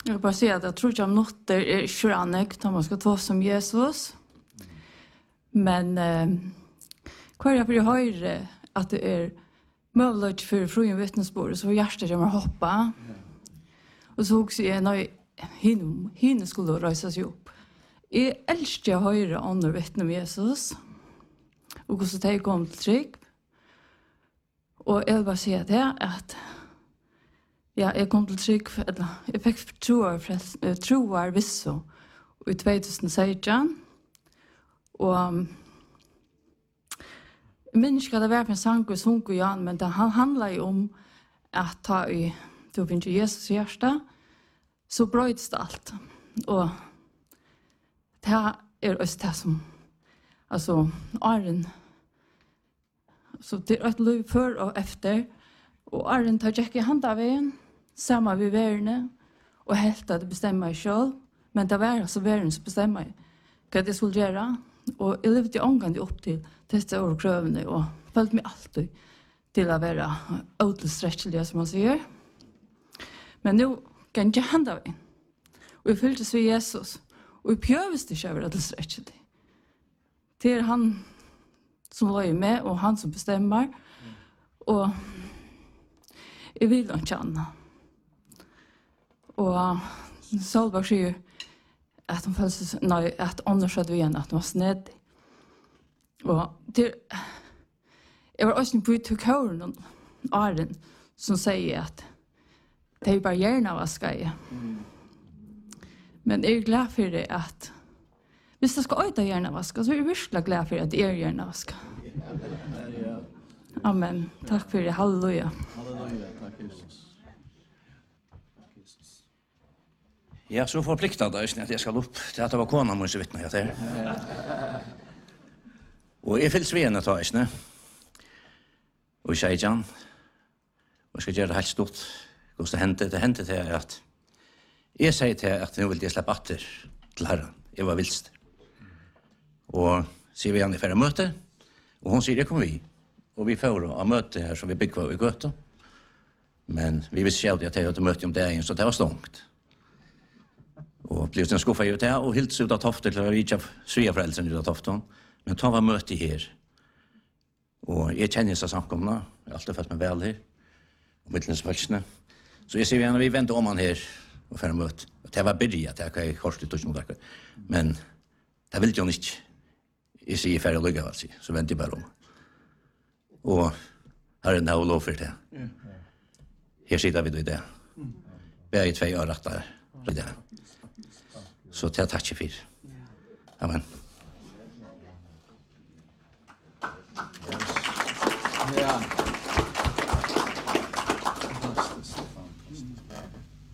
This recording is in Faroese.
Jag vill bara säga att jag tror inte om något är kyrranek när man ska ta som Jesus. Men kvar jag vill höra att det är möjligt för fruen vittnesbord så hjärtat jag vill hoppa. Och så också är när hinne skulle rösa sig upp. Jag älskar att höra andra vittnen om Jesus. Och så tar jag kom till trygg. Och jag vill bara säga det att jag kom till trygg, jag fick troar visso i 2016. Och jag minns inte att det var för en sang och sunk och Jan, men det handlar ju om att ta i, då finns ju Jesus hjärta, så bröts det allt. Och det är just det som, alltså, Arjen, så det är ett liv för och efter, och Arjen tar Jack i hand av en, samma vid världen, och helt att det bestämmer själv, men det var alltså världen som bestämmer vad det skulle göra. Och jag levde omgående upp till dessa år krövande och följde mig alltid till att vara otillsträckliga som man säger. Men nu kan jag hända mig. Och jag fylldes vid Jesus. Och jag behövde inte vara otillsträcklig. Det är han som var med och han som bestämmer. Och jag vill inte känna. Och Solberg säger att de följdes, nej, att annars hade vi igen att de var snedd. Och det jag var också på till kören Arden som säger att det är bara gärna vaska i. Men jag är glad för det att hvis det ska öta gärna vaska så är jag verkligen glad för att det är gärna vaska. Amen. Tack för det. Halleluja. Halleluja. Tack Jesus. Ja, så förpliktar det att jag ska upp till att det var konan måste vittna jag till. Och jag fylls vid en tag, inte? Och jag säger och jag ska göra det helt stort. Det hände till att jag säger till att nu vill jag släppa atter till Herren. Jag var vilst. Och ser vi han i färre möte. Och hon säger, det kommer vi. Och vi får möte här som vi bygger i Göte. Men vi visste själv att jag hade möte om dagen så det var stångt. Och blev sen skuffa ut här och helt ut av Tofte till att reach av Sveafrälsen ut av Tofton. Men ta var möte här. Och jag känner så samkomna. Jag har alltid fått mig väl här. Och mittlingsfölksna. Så jag ser vi när vi väntar om han här och för möte. Och det var börjat. Jag kan korsa lite mot det. Men det vill jag inte. Jag ser färre och lugga alltså. Så väntar jag bara om. Och här är den här lov för det. Här sitter vi då i det. Vi är i 2 år rättare. Så till tack för. Amen. Ja.